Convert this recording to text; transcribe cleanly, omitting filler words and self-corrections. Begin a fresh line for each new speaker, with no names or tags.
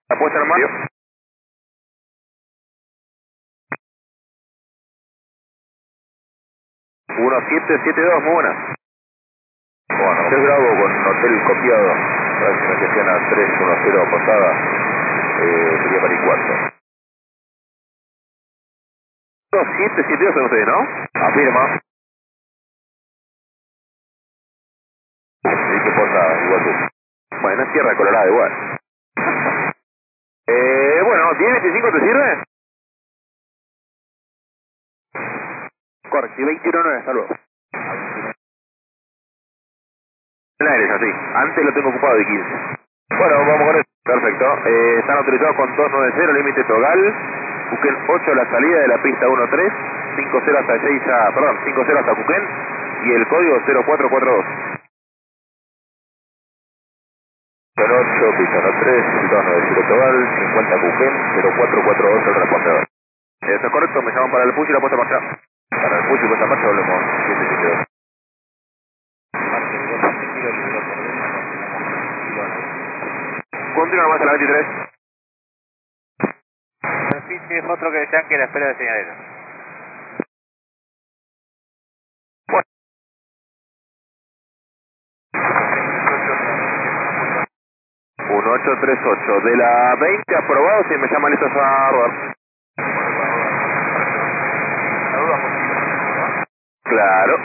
Apuesta en Mario. 1772, muy buena.
Bueno, Hotel Bravo con hotel copiado. Fracción a 310 posada. Sería para el cuarto.
1772 son ustedes, ¿no?
Afirma. Sí, que posada, igual tú.
Bueno, es Sierra Colorada igual. Bueno, 1025 te sirve. Correcto, y 219, hasta luego. El aire es así, antes lo tengo ocupado de 15. Bueno, vamos con eso. Perfecto. Están autorizados con 290, límite total. Cuquén 8 la salida de la pista 13, 50 hasta 6 perdón, 50 hasta Cuquén y el código 0442.
08, pista 3, 290 total, 50 Cuquén, 0442 el respondedor.
Eso es correcto, me llaman para el push y la puesta para allá.
Para el push y puesta en marcha hablemos 772.
Continúa más a la 23.
Superficie es otro que desean que la espera de señalero.
1838 de la 20 aprobado, si me llaman listos a rodar. Claro.